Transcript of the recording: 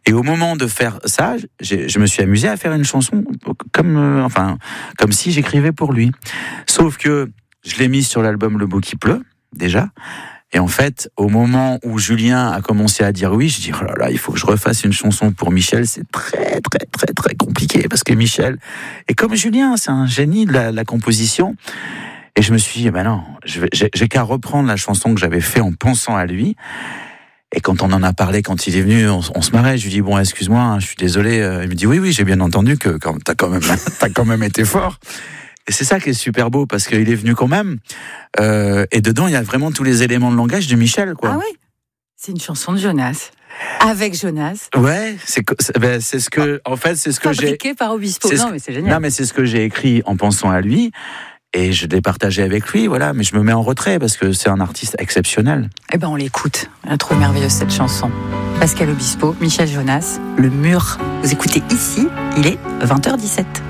Et au moment de faire ça, je me suis amusé à faire une chanson comme si j'écrivais pour lui. Sauf que je l'ai mise sur l'album Le Beau qui pleut, déjà. Et en fait, au moment où Julien a commencé à dire oui, je dis, oh là là, il faut que je refasse une chanson pour Michel. C'est très, très, très, très compliqué parce que Michel, et comme Julien, c'est un génie de la composition. Et je me suis dit, ben non, j'ai qu'à reprendre la chanson que j'avais fait en pensant à lui. Et quand on en a parlé, quand il est venu, on se marrait. Je lui dis, bon, excuse-moi, je suis désolé. Il me dit, oui, j'ai bien entendu que t'as quand même été fort. Et c'est ça qui est super beau, parce qu'il est venu quand même. Et dedans, il y a vraiment tous les éléments de langage de Michel, quoi. Ah oui, c'est une chanson de Jonas. Avec Jonas. Ouais, c'est ce que, en fait, c'est ce que j'ai. Fabriqué par Obispo. Non, mais c'est génial. Non, mais c'est ce que j'ai écrit en pensant à lui. Et je l'ai partagé avec lui, voilà. Mais je me mets en retrait parce que c'est un artiste exceptionnel. Eh ben, on l'écoute. Elle est trop merveilleuse, cette chanson. Pascal Obispo, Michel Jonas, Le Mur. Vous écoutez ici, il est 20h17.